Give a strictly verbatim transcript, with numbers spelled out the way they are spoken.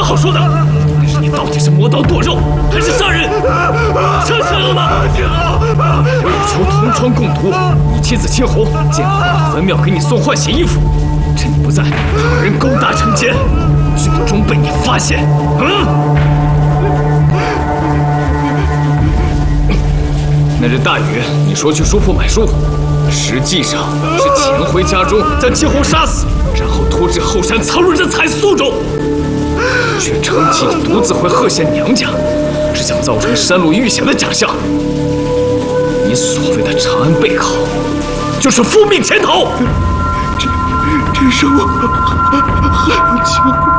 好说的。但是你到底是磨刀剁肉，还是杀人？想起来了吗？为求同床共毒，你妻子青红竟然到坟庙给你送换洗衣服，趁你不在，二人勾搭成奸，最终被你发现。嗯。 那日大雨，你说去书铺买书，实际上是潜回家中将青红杀死，然后拖至后山藏入人彩素中，却乘机独自回贺县娘家，只想造成山路遇险的假象。你所谓的长安备考，就是负命潜逃。 这，这是我害了青红。